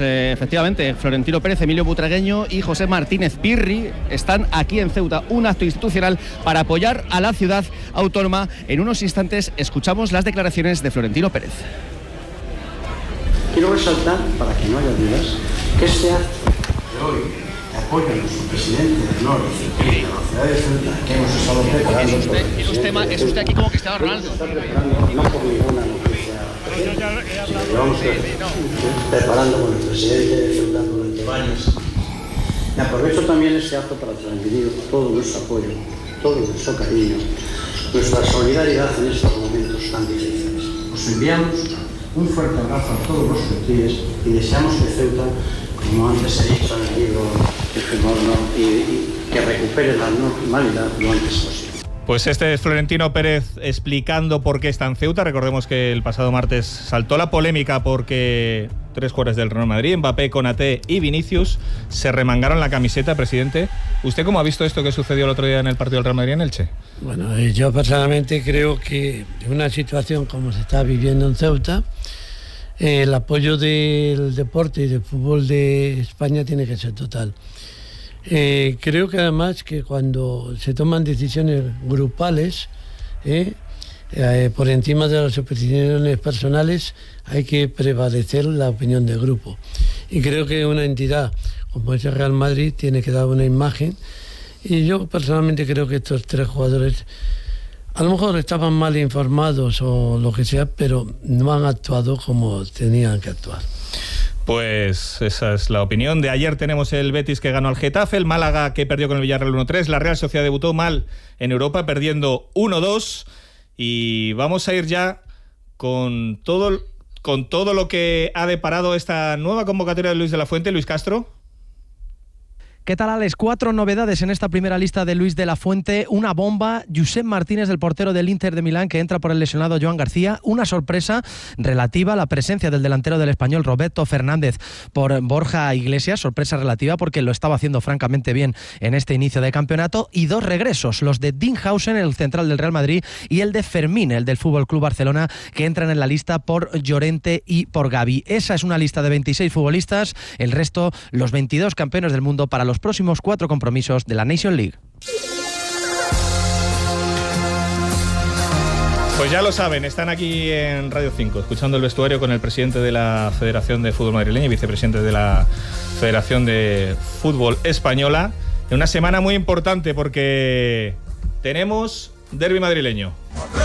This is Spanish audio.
efectivamente, Florentino Pérez, Emilio Butragueño y José Martínez Pirri están aquí en Ceuta, un acto institucional para apoyar a la ciudad autónoma. En unos instantes escuchamos las declaraciones de Florentino Pérez. Quiero resaltar, para que no haya dudas, que este acto de hoy de apoyo a nuestro presidente de honor de la ciudad de Ceuta, que hemos estado preparando. Es usted aquí como Cristiano Ronaldo. Está preparando, no por ninguna noticia, sino que llevamos preparando con el presidente de Ceuta durante varios. Y aprovecho también este acto para transmitir todo nuestro apoyo, todo nuestro cariño, nuestra solidaridad en estos momentos tan difíciles. Os enviamos un fuerte abrazo a todos los ceutíes y deseamos que Ceuta, como antes he dicho en el libro que firmó, y que recupere la normalidad lo antes posible. Pues este es Florentino Pérez explicando por qué está en Ceuta. Recordemos que el pasado martes saltó la polémica porque 3 jugadores del Real Madrid, Mbappé, Konaté y Vinicius, se remangaron la camiseta, presidente. ¿Usted cómo ha visto esto que sucedió el otro día en el partido del Real Madrid en Elche? Bueno, yo personalmente creo que en una situación como se está viviendo en Ceuta, el apoyo del deporte y del fútbol de España tiene que ser total. Creo que además que cuando se toman decisiones grupales, por encima de las opiniones personales, hay que prevalecer la opinión del grupo. Y creo que una entidad como es el Real Madrid tiene que dar una imagen. Y yo personalmente creo que estos 3 jugadores a lo mejor estaban mal informados o lo que sea, pero no han actuado como tenían que actuar. Pues esa es la opinión. De ayer tenemos el Betis que ganó al Getafe, el Málaga que perdió con el Villarreal 1-3, la Real Sociedad debutó mal en Europa perdiendo 1-2 y vamos a ir ya con todo lo que ha deparado esta nueva convocatoria de Luis de la Fuente. Luis Castro. ¿Qué tal, Alex? 4 novedades en esta primera lista de Luis de la Fuente. Una bomba, Josep Martínez, el portero del Inter de Milán, que entra por el lesionado Joan García. Una sorpresa relativa a la presencia del delantero del Español, Roberto Fernández, por Borja Iglesias. Sorpresa relativa porque lo estaba haciendo francamente bien en este inicio de campeonato. Y 2 regresos, los de Dinghausen, el central del Real Madrid, y el de Fermín, el del FC Barcelona, que entran en la lista por Llorente y por Gavi. Esa es una lista de 26 futbolistas. El resto, los 22 campeones del mundo para los próximos 4 compromisos de la Nation League. Pues ya lo saben, están aquí en Radio 5 escuchando el vestuario con el presidente de la Federación de Fútbol Madrileña y vicepresidente de la Federación de Fútbol Española, en una semana muy importante porque tenemos derbi madrileño.